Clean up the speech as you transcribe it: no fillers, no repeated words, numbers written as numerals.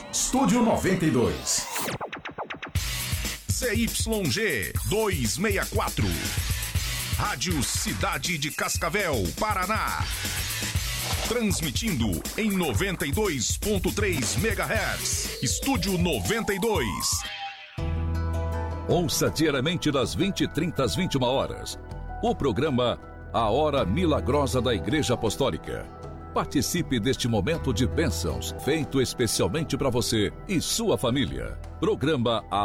Estúdio 92. CYG 264. Rádio Cidade de Cascavel, Paraná. Transmitindo em 92.3 MHz. Estúdio 92. Ouça diariamente das 20h30 às 21h. O programa A Hora Milagrosa da Igreja Apostólica. Participe deste momento de bênçãos, feito especialmente para você e sua família. Programa A